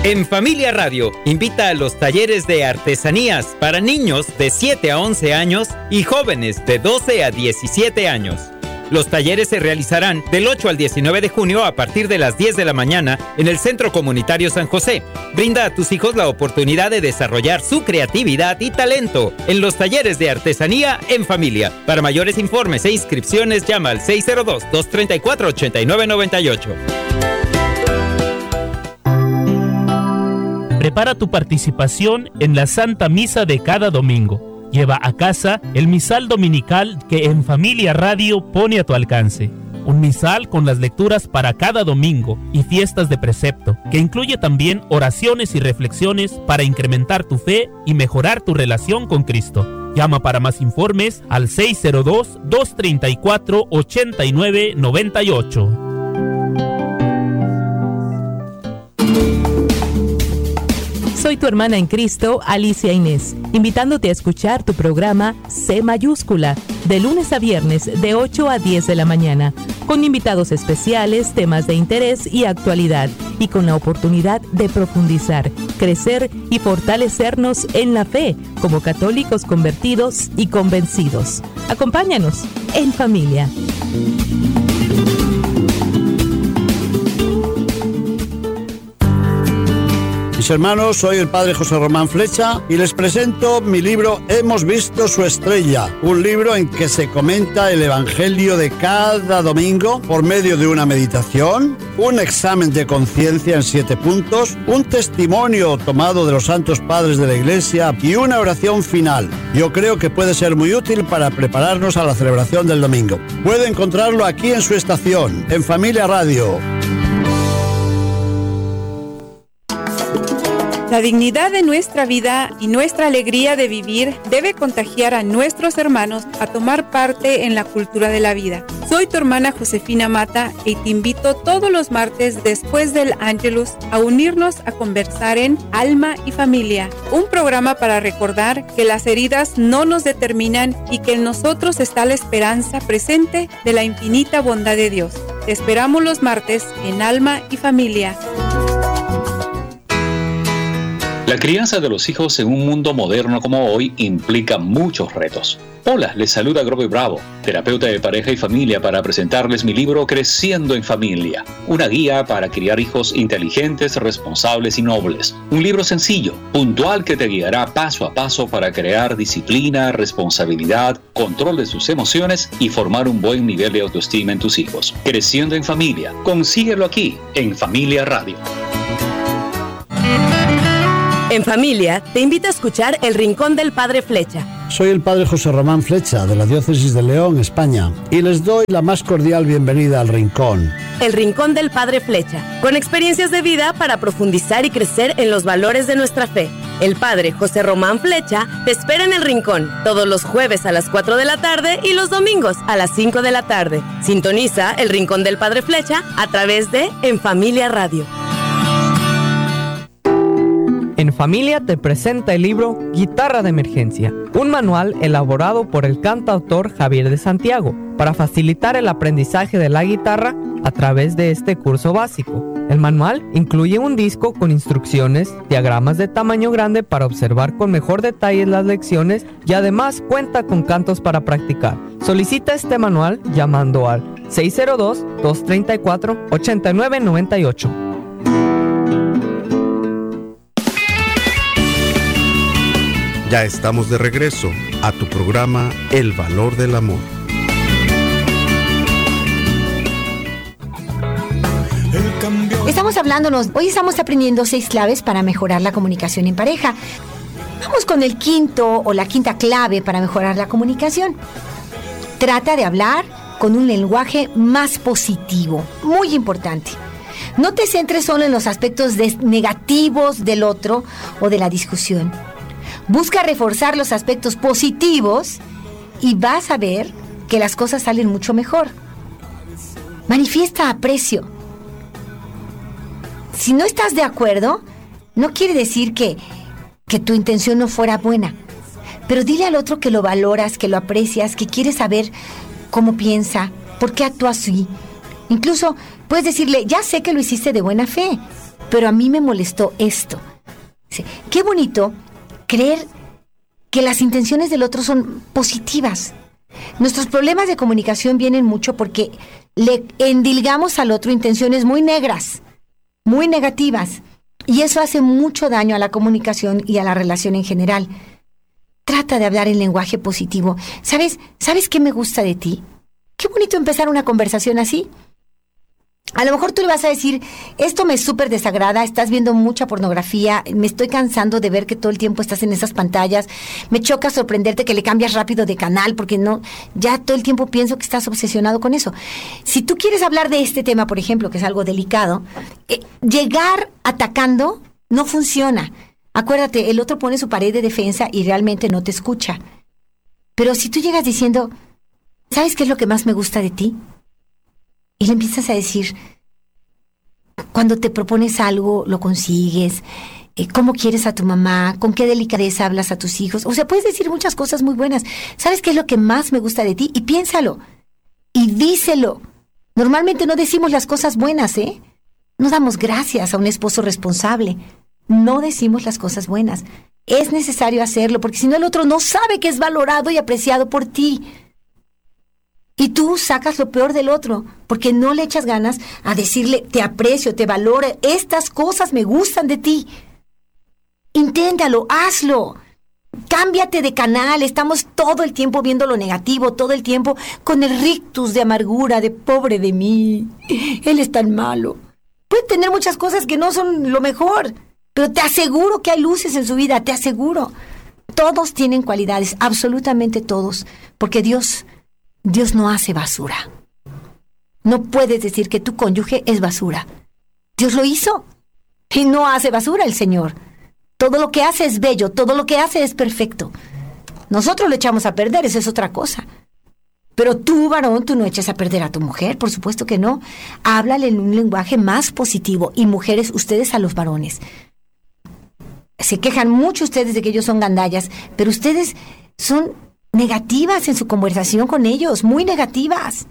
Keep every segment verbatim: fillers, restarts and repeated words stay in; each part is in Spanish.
En Familia Radio, invita a los talleres de artesanías para niños de siete a once años y jóvenes de doce a diecisiete años. Los talleres se realizarán del ocho al diecinueve de junio a partir de las diez de la mañana en el Centro Comunitario San José. Brinda a tus hijos la oportunidad de desarrollar su creatividad y talento en los talleres de artesanía en familia. Para mayores informes e inscripciones, llama al seis cero dos, dos tres cuatro, ocho nueve nueve ocho. Prepara tu participación en la Santa Misa de cada domingo. Lleva a casa el misal dominical que En Familia Radio pone a tu alcance. Un misal con las lecturas para cada domingo y fiestas de precepto, que incluye también oraciones y reflexiones para incrementar tu fe y mejorar tu relación con Cristo. Llama para más informes al seis cero dos, dos tres cuatro, ocho nueve nueve ocho. Soy tu hermana en Cristo, Alicia Inés, invitándote a escuchar tu programa C Mayúscula, de lunes a viernes de ocho a diez de la mañana, con invitados especiales, temas de interés y actualidad, y con la oportunidad de profundizar, crecer y fortalecernos en la fe, como católicos convertidos y convencidos. Acompáñanos en familia. Mis hermanos, soy el padre José Román Flecha y les presento mi libro Hemos visto su estrella, un libro en que se comenta el evangelio de cada domingo por medio de una meditación, un examen de conciencia en siete puntos, un testimonio tomado de los santos padres de la Iglesia y una oración final. Yo creo que puede ser muy útil para prepararnos a la celebración del domingo. Puede encontrarlo aquí en su estación, en Familia Radio. La dignidad de nuestra vida y nuestra alegría de vivir debe contagiar a nuestros hermanos a tomar parte en la cultura de la vida. Soy tu hermana Josefina Mata y te invito todos los martes después del Ángelus a unirnos a conversar en Alma y Familia, un programa para recordar que las heridas no nos determinan y que en nosotros está la esperanza presente de la infinita bondad de Dios. Te esperamos los martes en Alma y Familia. La crianza de los hijos en un mundo moderno como hoy implica muchos retos. Hola, les saluda Grover Bravo, terapeuta de pareja y familia, para presentarles mi libro Creciendo en Familia, una guía para criar hijos inteligentes, responsables y nobles. Un libro sencillo, puntual, que te guiará paso a paso para crear disciplina, responsabilidad, control de sus emociones y formar un buen nivel de autoestima en tus hijos. Creciendo en Familia, consíguelo aquí, en Familia Radio. En Familia, te invito a escuchar El Rincón del Padre Flecha. Soy el padre José Román Flecha, de la Diócesis de León, España, y les doy la más cordial bienvenida al Rincón. El Rincón del Padre Flecha, con experiencias de vida para profundizar y crecer en los valores de nuestra fe. El padre José Román Flecha te espera en El Rincón, todos los jueves a las cuatro de la tarde y los domingos a las cinco de la tarde. Sintoniza El Rincón del Padre Flecha a través de En Familia Radio. En Familia te presenta el libro Guitarra de Emergencia, un manual elaborado por el cantautor Javier de Santiago para facilitar el aprendizaje de la guitarra a través de este curso básico. El manual incluye un disco con instrucciones, diagramas de tamaño grande para observar con mejor detalle las lecciones y además cuenta con cantos para practicar. Solicita este manual llamando al seis cero dos, dos tres cuatro, ocho nueve nueve ocho. Ya estamos de regreso a tu programa El Valor del Amor. Estamos hablándonos, hoy estamos aprendiendo seis claves para mejorar la comunicación en pareja. Vamos con el quinto o la quinta clave para mejorar la comunicación. Trata de hablar con un lenguaje más positivo, muy importante. No te centres solo en los aspectos des- negativos del otro o de la discusión. Busca reforzar los aspectos positivos y vas a ver que las cosas salen mucho mejor. Manifiesta aprecio. Si no estás de acuerdo, no quiere decir que, que tu intención no fuera buena. Pero dile al otro que lo valoras, que lo aprecias, que quieres saber cómo piensa, por qué actúa así. Incluso puedes decirle, ya sé que lo hiciste de buena fe, pero a mí me molestó esto. Sí. Qué bonito creer que las intenciones del otro son positivas. Nuestros problemas de comunicación vienen mucho porque le endilgamos al otro intenciones muy negras, muy negativas, y eso hace mucho daño a la comunicación y a la relación en general. Trata de hablar en lenguaje positivo. ¿Sabes? ¿Sabes qué me gusta de ti? Qué bonito empezar una conversación así. A lo mejor tú le vas a decir, esto me súper desagrada, estás viendo mucha pornografía, me estoy cansando de ver que todo el tiempo estás en esas pantallas, me choca sorprenderte que le cambias rápido de canal, porque no, ya todo el tiempo pienso que estás obsesionado con eso. Si tú quieres hablar de este tema, por ejemplo, que es algo delicado, eh, llegar atacando no funciona. Acuérdate, el otro pone su pared de defensa y realmente no te escucha. Pero si tú llegas diciendo, ¿sabes qué es lo que más me gusta de ti? Y le empiezas a decir, cuando te propones algo, lo consigues, eh, cómo quieres a tu mamá, con qué delicadeza hablas a tus hijos. O sea, puedes decir muchas cosas muy buenas. ¿Sabes qué es lo que más me gusta de ti? Y piénsalo, y díselo. Normalmente no decimos las cosas buenas, ¿eh? No damos gracias a un esposo responsable. No decimos las cosas buenas. Es necesario hacerlo, porque si no el otro no sabe que es valorado y apreciado por ti. Y tú sacas lo peor del otro, porque no le echas ganas a decirle, te aprecio, te valoro, estas cosas me gustan de ti. Inténtalo, hazlo. Cámbiate de canal, estamos todo el tiempo viendo lo negativo, todo el tiempo con el rictus de amargura, de pobre de mí. Él es tan malo. Puede tener muchas cosas que no son lo mejor, pero te aseguro que hay luces en su vida, te aseguro. Todos tienen cualidades, absolutamente todos, porque Dios... Dios no hace basura. No puedes decir que tu cónyuge es basura. Dios lo hizo y no hace basura el Señor. Todo lo que hace es bello, todo lo que hace es perfecto. Nosotros lo echamos a perder, eso es otra cosa. Pero tú, varón, tú no echas a perder a tu mujer, por supuesto que no. Háblale en un lenguaje más positivo. Y mujeres, ustedes a los varones. Se quejan mucho ustedes de que ellos son gandallas, pero ustedes son... negativas en su conversación con ellos, muy negativas.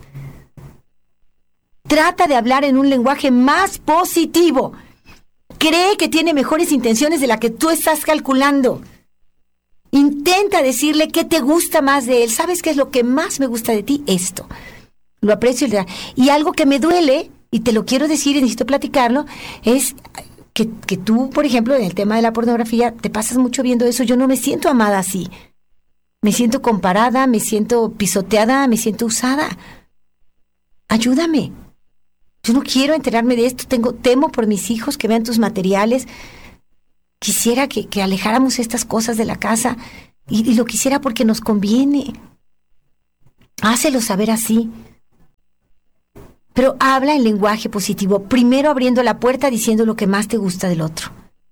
Trata de hablar en un lenguaje más positivo. Cree que tiene mejores intenciones de la que tú estás calculando. Intenta decirle qué te gusta más de él. ¿Sabes qué es lo que más me gusta de ti? Esto. Lo aprecio. Y algo que me duele, y te lo quiero decir y necesito platicarlo, es que, que tú, por ejemplo, en el tema de la pornografía, te pasas mucho viendo eso. Yo no me siento amada así. Me siento comparada, me siento pisoteada, me siento usada. Ayúdame. Yo no quiero enterarme de esto. Tengo, temo por mis hijos que vean tus materiales. Quisiera que, que alejáramos estas cosas de la casa y, y lo quisiera porque nos conviene. Hácelo saber así. Pero habla en lenguaje positivo. Primero abriendo la puerta diciendo lo que más te gusta del otro.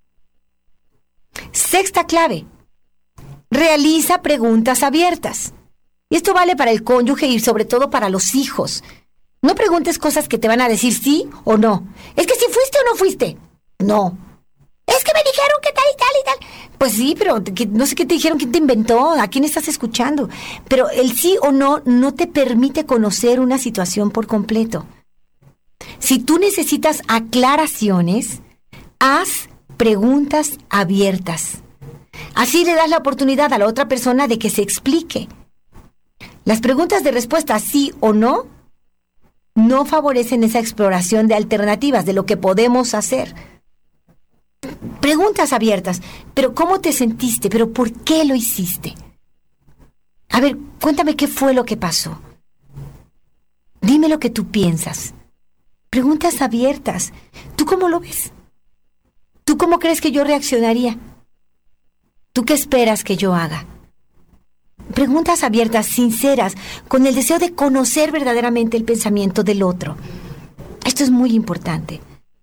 Sexta clave. Realiza preguntas abiertas. Y esto vale para el cónyuge y sobre todo para los hijos. No preguntes cosas que te van a decir sí o no. Es que si fuiste o no fuiste. No. Es que me dijeron que tal y tal y tal. Pues sí, pero que, no sé qué te dijeron, quién te inventó, a quién estás escuchando. Pero el sí o no no te permite conocer una situación por completo. Si tú necesitas aclaraciones, haz preguntas abiertas. Así le das la oportunidad a la otra persona de que se explique. Las preguntas de respuesta sí o no no favorecen esa exploración de alternativas, de lo que podemos hacer. Preguntas abiertas. ¿Pero cómo te sentiste? ¿Pero por qué lo hiciste? A ver, cuéntame qué fue lo que pasó. Dime lo que tú piensas. Preguntas abiertas. ¿Tú cómo lo ves? ¿Tú cómo crees que yo reaccionaría? ¿Tú qué esperas que yo haga? Preguntas abiertas, sinceras, con el deseo de conocer verdaderamente el pensamiento del otro. Esto es muy importante.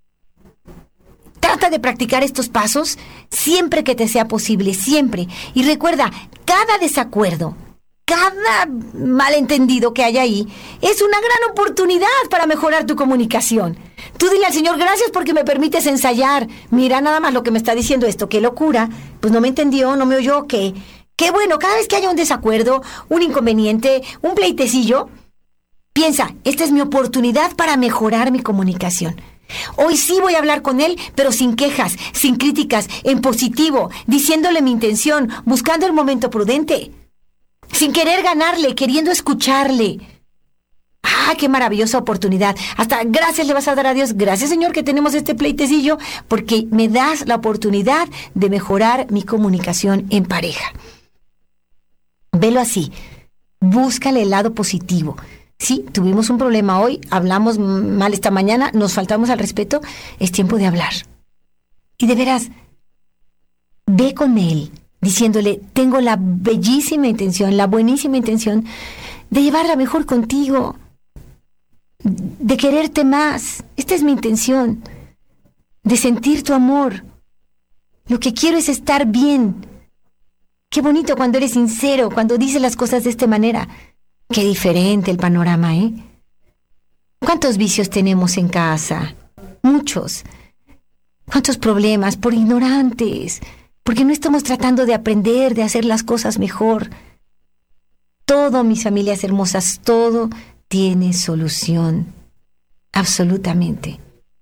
Trata de practicar estos pasos siempre que te sea posible, siempre. Y recuerda, cada desacuerdo, cada malentendido que haya ahí, es una gran oportunidad para mejorar tu comunicación. Tú dile al Señor, gracias porque me permites ensayar. Mira nada más lo que me está diciendo esto, qué locura. Pues no me entendió, no me oyó, qué, qué bueno. Cada vez que haya un desacuerdo, un inconveniente, un pleitecillo, piensa, esta es mi oportunidad para mejorar mi comunicación. Hoy sí voy a hablar con él, pero sin quejas, sin críticas, en positivo, diciéndole mi intención, buscando el momento prudente, sin querer ganarle, queriendo escucharle. ¡Ah, qué maravillosa oportunidad! Hasta gracias le vas a dar a Dios. Gracias, Señor, que tenemos este pleitecillo, porque me das la oportunidad de mejorar mi comunicación en pareja. Velo así. Búscale el lado positivo. Sí, tuvimos un problema hoy, hablamos mal esta mañana, nos faltamos al respeto, es tiempo de hablar. Y de veras, ve con él, diciéndole, tengo la bellísima intención, la buenísima intención de llevarla mejor contigo, de quererte más. Esta es mi intención, de sentir tu amor. Lo que quiero es estar bien. Qué bonito cuando eres sincero, cuando dices las cosas de esta manera. Qué diferente el panorama, ¿eh? ¿Cuántos vicios tenemos en casa? Muchos. ¿Cuántos problemas? Por ignorantes. Porque no estamos tratando de aprender, de hacer las cosas mejor. Todo, mis familias hermosas, todo tiene solución. Absolutamente.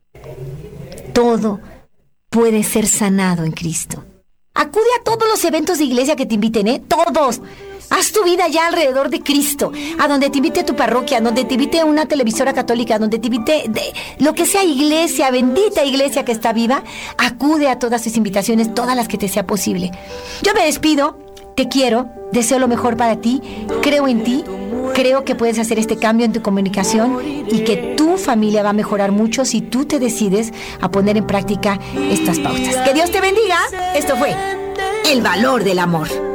Todo puede ser sanado en Cristo. Acude a todos los eventos de iglesia que te inviten, ¿eh? Todos. Haz tu vida ya alrededor de Cristo, a donde te invite tu parroquia, a donde te invite una televisora católica, a donde te invite de, lo que sea iglesia, bendita iglesia que está viva. Acude a todas sus invitaciones, todas las que te sea posible. Yo me despido, te quiero, deseo lo mejor para ti, creo en ti, creo que puedes hacer este cambio en tu comunicación y que tu familia va a mejorar mucho si tú te decides a poner en práctica estas pautas. Que Dios te bendiga. Esto fue El Valor del Amor.